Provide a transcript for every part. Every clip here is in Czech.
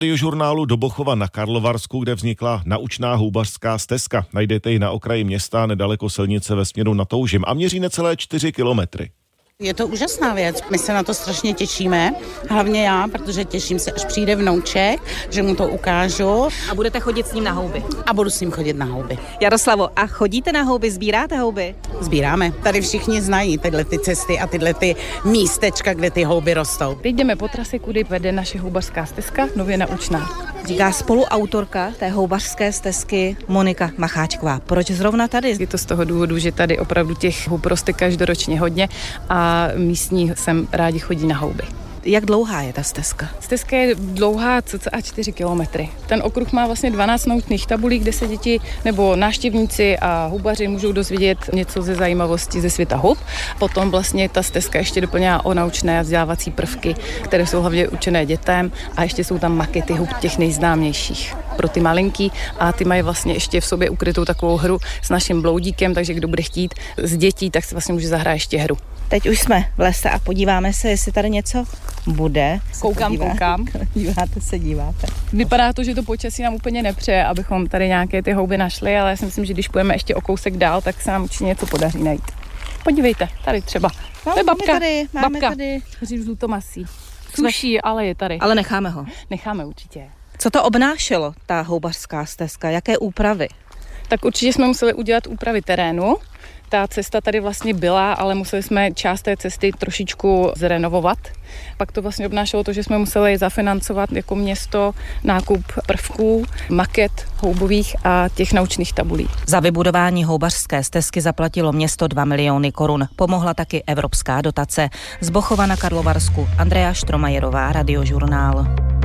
Radiožurnálu do Bochova na Karlovarsku, kde vznikla naučná houbařská stezka. Najdete ji na okraji města, nedaleko silnice ve směru na Toužim a měří necelé 4 kilometry. Je to úžasná věc, my se na to strašně těšíme, hlavně já, protože těším se, až přijde vnouček, že mu to ukážu. A budete chodit s ním na houby? A budu s ním chodit na houby. Jaroslavo, a chodíte na houby, sbíráte houby? Sbíráme. Tady všichni znají tyhle ty cesty a tyhle ty místečka, kde ty houby rostou. Teď jdeme po trase, kudy vede naše houbařská stezka, nově naučná. Říká spoluautorka té houbařské stezky Monika Macháčková. Proč zrovna tady? Je to z toho důvodu, že tady opravdu těch houb roste každoročně hodně a místní sem rádi chodí na houby. Jak dlouhá je ta stezka? Stezka je dlouhá cca 4 kilometry. Ten okruh má vlastně 12 naučných tabulí, kde se děti nebo návštěvníci a houbaři můžou dozvědět něco ze zajímavosti ze světa houb. Potom vlastně ta stezka ještě doplňá o naučné a vzdělávací prvky, které jsou hlavně určené dětem a ještě jsou tam makety houb těch nejznámějších pro ty malinký a ty mají vlastně ještě v sobě ukrytou takovou hru s naším bloudíkem, takže kdo bude chtít z dětí, tak si vlastně může zahrát ještě hru. Teď už jsme v lese a podíváme se, jestli tady něco bude. Koukám. Díváte. Vypadá to, že to počasí nám úplně nepřeje, abychom tady nějaké ty houby našli, ale já si myslím, že když půjdeme ještě o kousek dál, tak se nám určitě něco podaří najít. Podívejte, tady třeba. To je babka. Máme tady. Řív žlutomasí. Suší, ale je tady. Ale necháme ho. Necháme určitě. Co to obnášelo, ta houbařská stezka? Jaké úpravy? Tak určitě jsme museli udělat úpravy terénu. Ta cesta tady vlastně byla, ale museli jsme část té cesty trošičku zrenovovat. Pak to vlastně obnášelo to, že jsme museli zafinancovat jako město nákup prvků, maket houbových a těch naučných tabulí. Za vybudování houbařské stezky zaplatilo město 2 miliony korun. Pomohla taky evropská dotace. Z Bochova na Karlovarsku Andrea Štromajerová, Radiožurnál.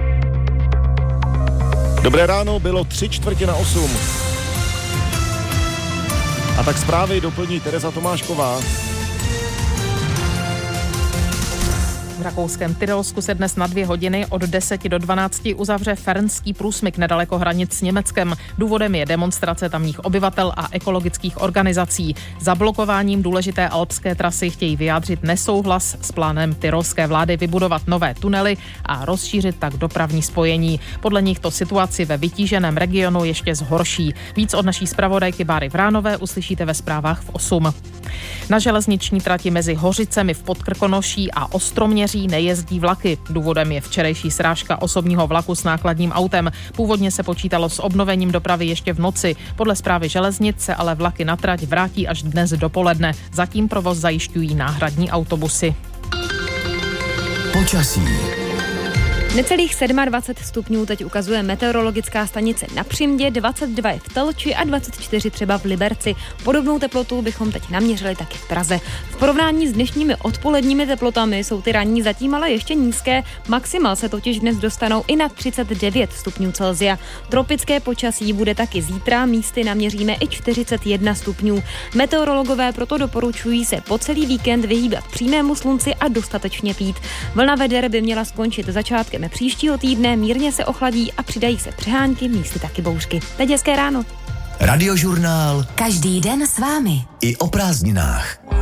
Dobré ráno, bylo 7:45. A tak zprávy doplní Tereza Tomášková. V rakouském Tyrolsku se dnes na 2 hodiny od 10 do 12 uzavře Fernský průsmyk nedaleko hranic s Německem. Důvodem je demonstrace tamních obyvatel a ekologických organizací. Zablokováním důležité alpské trasy chtějí vyjádřit nesouhlas s plánem tyrolské vlády vybudovat nové tunely a rozšířit tak dopravní spojení. Podle nich to situaci ve vytíženém regionu ještě zhorší. Víc od naší zpravodajky Báry Vránové uslyšíte ve zprávách v 8. Na železniční trati mezi Hořicemi v Podkrkonoší a Ostroměří nejezdí vlaky. Důvodem je včerejší srážka osobního vlaku s nákladním autem. Původně se počítalo s obnovením dopravy ještě v noci. Podle správy železnic se ale vlaky na trať vrátí až dnes dopoledne. Zatím provoz zajišťují náhradní autobusy. Počasí. Necelých 27 stupňů teď ukazuje meteorologická stanice na Přimdě, 22 je v Telči a 24 třeba v Liberci. Podobnou teplotu bychom teď naměřili taky v Praze. V porovnání s dnešními odpoledními teplotami jsou ty ranní zatím ale ještě nízké. Maximal se totiž dnes dostanou i na 39 stupňů Celsia. Tropické počasí bude taky zítra, místy naměříme i 41 stupňů. Meteorologové proto doporučují se po celý víkend vyhýbat přímému slunci a dostatečně pít. Vlna veder by měla skončit začátkem příštího týdne, mírně se ochladí a přidají se přehánky, místy taky bouřky. Teď hezké ráno. Radiožurnál. Každý den s vámi. I o prázdninách.